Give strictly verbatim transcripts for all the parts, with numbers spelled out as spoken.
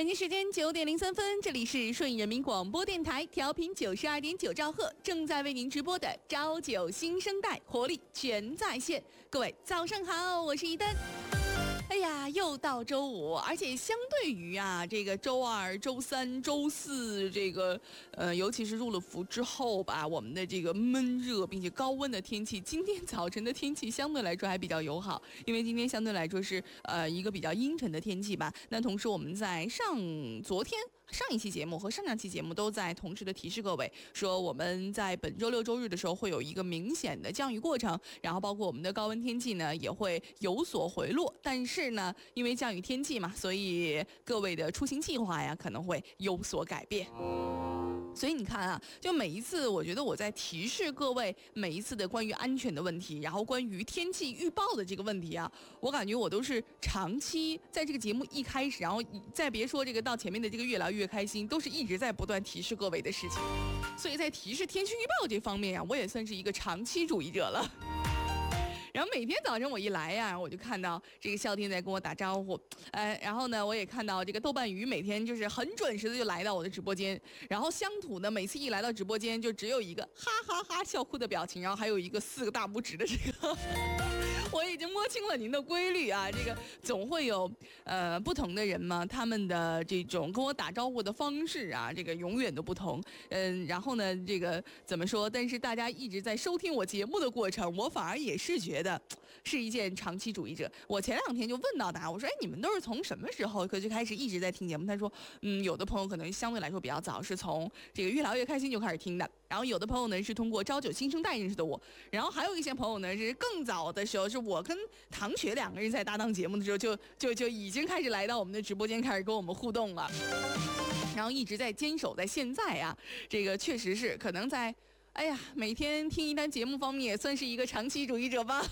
北京时间九点零三分，这里是顺义人民广播电台，调频九十二点九兆赫，正在为您直播的朝九新生代，活力全在线。各位早上好，我是一丹。哎呀，又到周五，而且相对于啊，这个周二、周三、周四，这个呃，尤其是入了伏之后吧，我们的这个闷热并且高温的天气，今天早晨的天气相对来说还比较友好，因为今天相对来说是呃一个比较阴沉的天气吧。那同时我们在上昨天。上一期节目和上上期节目都在同时的提示各位说，我们在本周六周日的时候会有一个明显的降雨过程，然后包括我们的高温天气呢也会有所回落，但是呢因为降雨天气嘛，所以各位的出行计划呀可能会有所改变。所以你看啊，就每一次我觉得我在提示各位每一次的关于安全的问题，然后关于天气预报的这个问题啊，我感觉我都是长期在这个节目一开始，然后再别说这个到前面的这个越聊越开心，都是一直在不断提示各位的事情。所以在提示天气预报这方面啊，我也算是一个长期主义者了。然后每天早晨我一来呀，我就看到这个笑天在跟我打招呼，呃，然后呢，我也看到这个豆瓣鱼每天就是很准时的就来到我的直播间，然后乡土呢每次一来到直播间就只有一个哈哈哈笑哭的表情，然后还有一个四个大拇指的这个。我已经摸清了您的规律啊，这个总会有呃不同的人嘛，他们的这种跟我打招呼的方式啊，这个永远都不同。嗯、呃，然后呢，这个怎么说？但是大家一直在收听我节目的过程，我反而也是觉得是一件长期主义者。我前两天就问到他，我说：“哎，你们都是从什么时候可就开始一直在听节目？”他说：“嗯，有的朋友可能相对来说比较早，是从这个越聊越开心就开始听的。”然后有的朋友呢是通过朝九新生代认识的我，然后还有一些朋友呢是更早的时候，是我跟唐雪两个人在搭档节目的时候，就就就已经开始来到我们的直播间，开始跟我们互动了，然后一直在坚守在现在啊，这个确实是可能在，哎呀，每天听一单节目方面也算是一个长期主义者吧。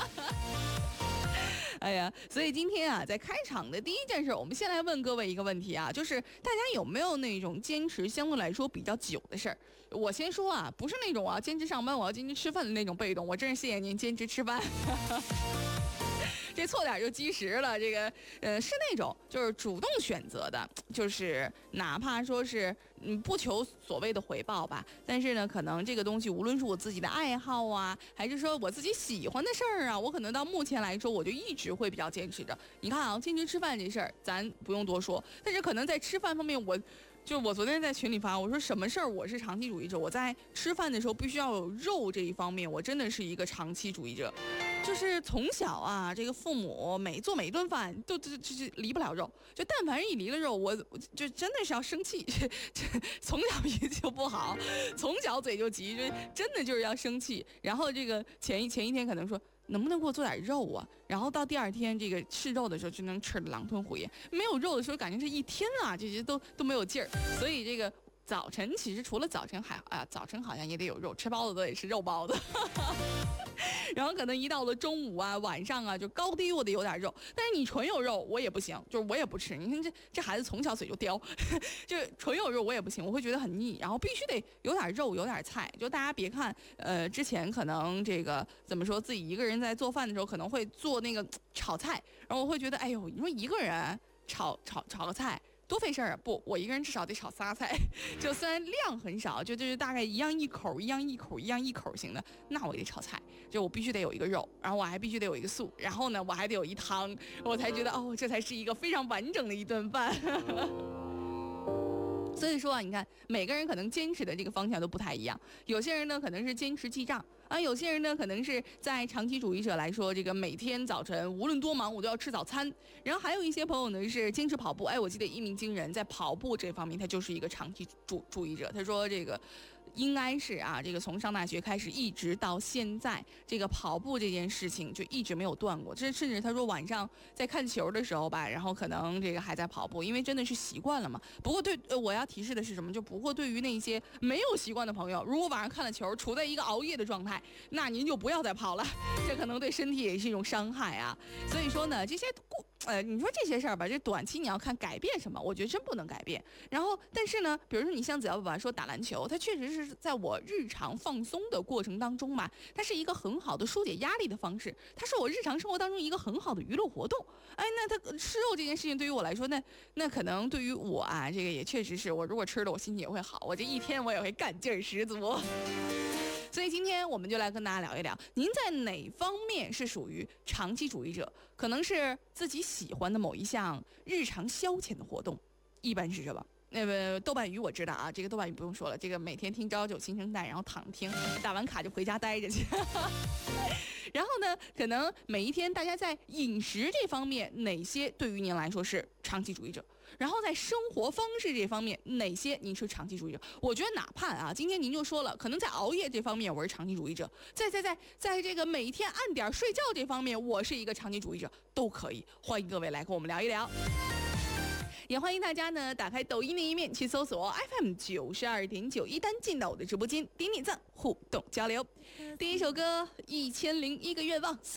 哎呀，所以今天啊，在开场的第一件事，我们先来问各位一个问题啊，就是大家有没有那种坚持相对来说比较久的事儿？我先说啊，不是那种我要坚持上班，我要坚持吃饭的那种被动，我真是谢谢您坚持吃饭。这错点就积食了，这个呃是那种就是主动选择的，就是哪怕说是嗯不求所谓的回报吧，但是呢可能这个东西无论是我自己的爱好啊，还是说我自己喜欢的事儿啊，我可能到目前来说我就一直会比较坚持着。你看啊，坚持吃饭这事儿咱不用多说，但是可能在吃饭方面我就我昨天在群里发，我说什么事儿我是长期主义者，我在吃饭的时候必须要有肉这一方面，我真的是一个长期主义者。就是从小啊，这个父母每做每一顿饭都就就是离不了肉，就但凡一离了肉，我就真的是要生气。从小脾气就不好，从小嘴就急，就真的就是要生气。然后这个前一前一天可能说能不能给我做点肉啊，然后到第二天这个吃肉的时候就能吃得狼吞虎咽，没有肉的时候感觉是一天啊，这些都都没有劲儿。所以这个早晨其实除了早晨还啊，早晨好像也得有肉，吃包子都得吃肉包子。然后可能一到了中午啊晚上啊，就高低我得有点肉，但是你纯有肉我也不行，就是我也不吃。你看这这孩子从小嘴就刁，就是纯有肉我也不行，我会觉得很腻，然后必须得有点肉有点菜。就大家别看呃之前可能这个怎么说，自己一个人在做饭的时候可能会做那个炒菜，然后我会觉得哎呦，你说一个人炒炒炒个菜多费事儿啊！不，我一个人至少得炒仨菜，就虽然量很少，就就是大概一样一口一样一口一样一口型的，那我也得炒菜，就我必须得有一个肉，然后我还必须得有一个素，然后呢我还得有一汤，我才觉得哦，这才是一个非常完整的一顿饭。所以说啊，你看每个人可能坚持的这个方向都不太一样，有些人呢可能是坚持记账啊，有些人呢可能是在长期主义者来说，这个每天早晨无论多忙我都要吃早餐，然后还有一些朋友呢是坚持跑步。哎，我记得一鸣惊人在跑步这方面他就是一个长期主主义者，他说这个应该是啊，这个从上大学开始一直到现在，这个跑步这件事情就一直没有断过，这甚至他说晚上在看球的时候吧，然后可能这个还在跑步，因为真的是习惯了嘛。不过对呃我要提示的是什么，就不过对于那些没有习惯的朋友，如果晚上看了球处在一个熬夜的状态，那您就不要再跑了，这可能对身体也是一种伤害啊。所以说呢，这些呃，你说这些事儿吧，这短期你要看改变什么，我觉得真不能改变。然后，但是呢，比如说你像子瑶爸爸说打篮球，它确实是在我日常放松的过程当中嘛，它是一个很好的疏解压力的方式，它是我日常生活当中一个很好的娱乐活动。哎，那它吃肉这件事情对于我来说，那那可能对于我啊，这个也确实是我如果吃了，我心情也会好，我这一天我也会干劲儿十足。所以今天我们就来跟大家聊一聊，您在哪方面是属于长期主义者？可能是自己喜欢的某一项日常消遣的活动，一般是什么？那个豆瓣鱼我知道啊，这个豆瓣鱼不用说了，这个每天听朝九新生代，然后躺听，打完卡就回家待着去。然后呢，可能每一天大家在饮食这方面，哪些对于您来说是长期主义者？然后在生活方式这方面，哪些您是长期主义者？我觉得哪怕啊，今天您就说了，可能在熬夜这方面我是长期主义者，在在在在这个每一天按点睡觉这方面，我是一个长期主义者，都可以。欢迎各位来跟我们聊一聊。也欢迎大家呢打开抖音的一面去搜索 F M 九十二点九一单，进到我的直播间点点赞，互动交流。第一首歌《一千零一个愿望》。